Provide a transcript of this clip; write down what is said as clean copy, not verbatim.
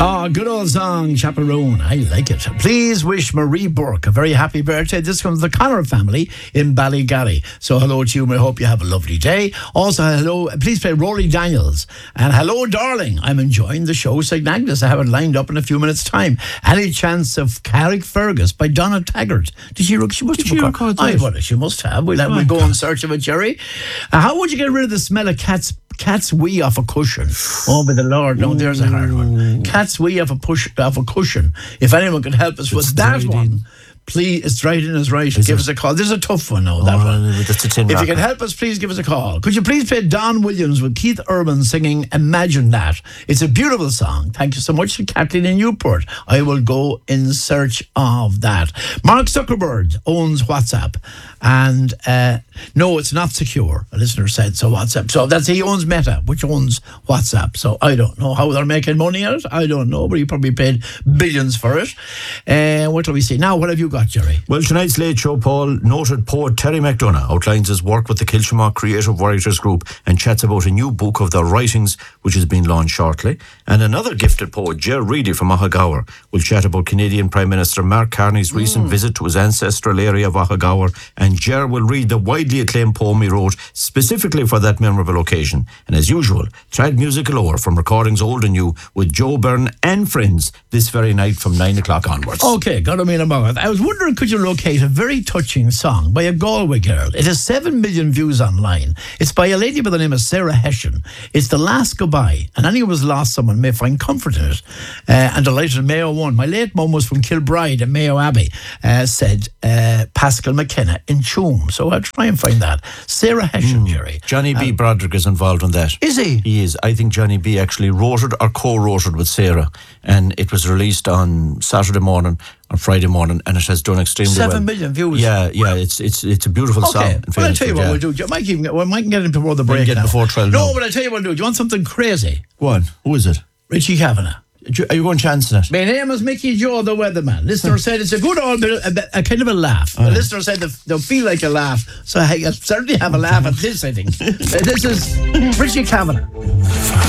Oh, good old song, Chaperone. I like it. Please wish Marie Burke a very happy birthday. This comes from the Connor family in Ballygally. So hello to you. I hope you have a lovely day. Also, hello. Please play Rory Daniels. And hello, darling. I'm enjoying the show, St. Agnes. I have it lined up in a few minutes' time. Any chance of Carrickfergus by Donna Taggart? She must have recorded that. Well, she must have. We'll go in search of it, Jerry. How would you get rid of the smell of cat's wee off a cushion? Oh, by the Lord, no, there's a hard one. Cat's wee off a cushion. If anyone can help us with that one, please, it's right in his right. Give us a call. This is a tough one now, that one. If you can help us, please give us a call. Could you please play Don Williams with Keith Urban singing Imagine That? It's a beautiful song. Thank you so much to Kathleen in Newport. I will go in search of that. Mark Zuckerberg owns WhatsApp. And no, it's not secure. A listener said so. WhatsApp. So he owns Meta, which owns WhatsApp. So I don't know how they're making money out. I don't know, but he probably paid billions for it. What do we see now? What have you got, Jerry? Well, tonight's Late Show, Paul, noted poet Terry McDonough outlines his work with the Kilshamrock Creative Writers Group and chats about a new book of their writings, which is being launched shortly. And another gifted poet, Ger Reedy from Ahagower, will chat about Canadian Prime Minister Mark Carney's recent visit to his ancestral area of Ahagower. And Ger will read the widely acclaimed poem he wrote specifically for that memorable occasion. And as usual, trad music galore from recordings old and new with Joe Byrne and friends this very night from 9 o'clock onwards. Okay, got to mean a moment. I was wondering, could you locate a very touching song by a Galway girl? It has 7 million views online. It's by a lady by the name of Sarah Hession. It's The Last Goodbye, and anyone who's lost someone may find comfort in it. And delighted Mayo 1. My late mum was from Kilbride and Mayo Abbey, said Pascal McKenna in Choom. So I'll try and find that. Sarah Hession, Jerry. Johnny B. Broderick is involved in that. Is he? He is. I think Johnny B. actually wrote it or co-wrote it with Sarah, and it was released on Saturday morning or Friday morning, and it has done extremely well. 7 million views. Yeah, it's a beautiful song. Okay, well, I'll tell you what we'll do. We might get it before the break. Get it before 12. No, but I'll tell you what we'll do. Do you want something crazy? Go on. Who is it? Richie Kavanagh. Are you going chancing it? My name is Mickey Joe, the weatherman. Listener said it's a good old bit, a kind of a laugh. The listener said they'll feel like a laugh. So I certainly have a laugh at this, I think. This is Richie Kavanagh.